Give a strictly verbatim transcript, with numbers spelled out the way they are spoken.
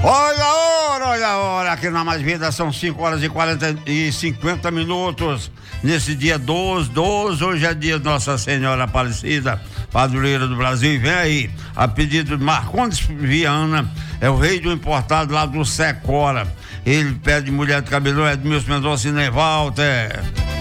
Olha a hora, olha a hora, aqui na Mais Vida são cinco horas e quarenta e cinquenta minutos, nesse dia doze, doze, hoje é dia de Nossa Senhora Aparecida, padroeira do Brasil, e vem aí, a pedido de Marcondes Viana, é o rei do importado lá do Secora, ele pede mulher de cabelo, Edmilson Mendonça e Ney Walter.